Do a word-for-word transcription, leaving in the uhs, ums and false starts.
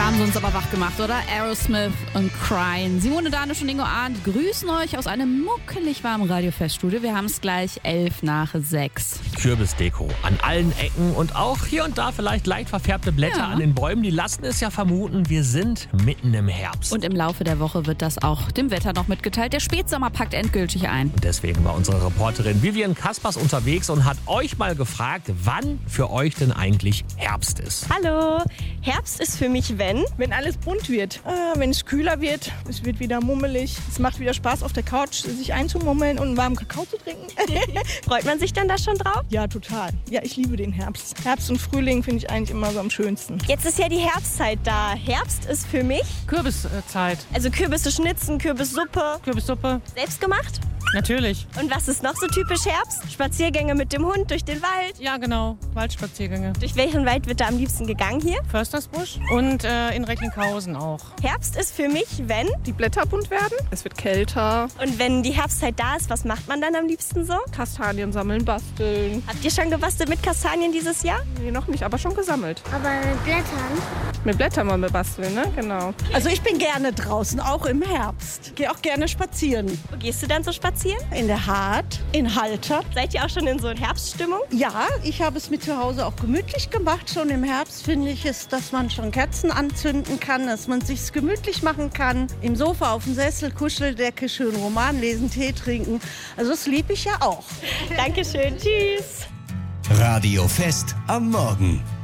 Da haben sie uns aber wach gemacht, oder? Aerosmith und Crying. Simone, Danisch und Ingo Arndt grüßen euch aus einem muckelig warmen Radiofeststudio. Wir haben es gleich elf nach sechs. Kürbisdeko an allen Ecken und auch hier und da vielleicht leicht verfärbte Blätter Ja. an den Bäumen. Die lassen es ja vermuten, wir sind mitten im Herbst. Und im Laufe der Woche wird das auch dem Wetter noch mitgeteilt. Der Spätsommer packt endgültig ein. Deswegen war unsere Reporterin Vivian Kaspers unterwegs und hat euch mal gefragt, wann für euch denn eigentlich Herbst ist. Hallo, Herbst ist für mich wenn? Wenn alles bunt wird, äh, wenn es kühler wird, es wird wieder mummelig. Es macht wieder Spaß auf der Couch, sich einzumummeln und einen warmen Kakao zu trinken. Freut man sich dann da schon drauf? Ja, total. Ja, ich liebe den Herbst. Herbst und Frühling finde ich eigentlich immer so am schönsten. Jetzt ist ja die Herbstzeit da. Herbst ist für mich, Kürbiszeit. also Kürbisse schnitzen, Kürbissuppe, Kürbissuppe. selbst gemacht. Natürlich. Und was ist noch so typisch Herbst? Spaziergänge mit dem Hund durch den Wald. Ja, genau. Waldspaziergänge. Durch welchen Wald wird da am liebsten gegangen hier? Förstersbusch und äh, in Recklinghausen auch. Herbst ist für mich, wenn? Die Blätter bunt werden, es wird kälter, Und wenn die Herbstzeit da ist, was macht man dann am liebsten so? Kastanien sammeln, basteln. Habt ihr schon gebastelt mit Kastanien dieses Jahr? Nee, noch nicht, aber schon gesammelt. Aber mit Blättern. Mit Blättern wollen wir basteln, ne? Genau. Also ich bin gerne draußen, auch im Herbst. Gehe auch gerne spazieren. Wo gehst du dann so spazieren? In der Hart, in Halter. Seid ihr auch schon in so Herbststimmung? Ja, ich habe es mir zu Hause auch gemütlich gemacht. Schon im Herbst finde ich es, dass man schon Kerzen anzünden kann, dass man sich's gemütlich machen kann. Im Sofa, auf dem Sessel, Kuscheldecke, schön Roman lesen, Tee trinken. Also das liebe ich ja auch. Dankeschön, tschüss. Radio Fest am Morgen.